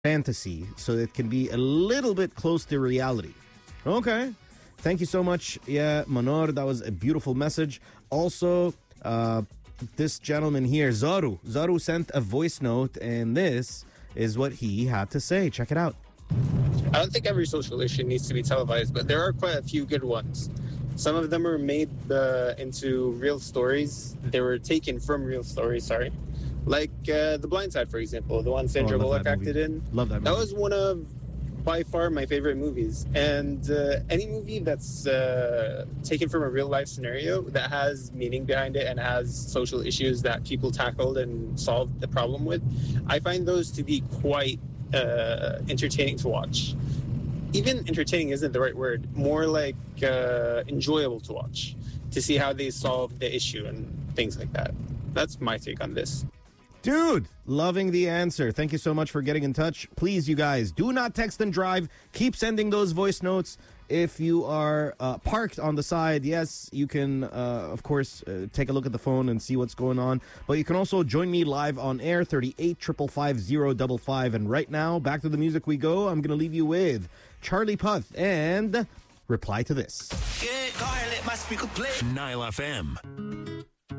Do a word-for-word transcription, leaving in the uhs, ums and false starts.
fantasy so it can be a little bit close to reality. Okay. Thank you so much. Yeah, Manor, that was a beautiful message. Also, uh, this gentleman here, Zaru. Zaru sent a voice note, and this is what he had to say. Check it out. I don't think every social issue needs to be televised, but there are quite a few good ones. Some of them are made uh, into real stories. They were taken from real stories, sorry. Like uh, The Blind Side, for example, the one Sandra oh, Bullock acted in. Love that movie. That was one of, by far, my favorite movies. And uh, any movie that's uh, taken from a real-life scenario that has meaning behind it and has social issues that people tackled and solved the problem with, I find those to be quite uh, entertaining to watch. Even entertaining isn't the right word. More like uh, enjoyable to watch, to see how they solve the issue and things like that. That's my take on this. Dude, loving the answer. Thank you so much for getting in touch. Please, you guys, do not text and drive. Keep sending those voice notes. If you are uh, parked on the side, yes, you can, uh, of course, uh, take a look at the phone and see what's going on. But you can also join me live on air, thirty-eight, five five five, zero five five. And right now, back to the music we go. I'm going to leave you with Charlie Puth and Reply to This. Yeah, Nile F M.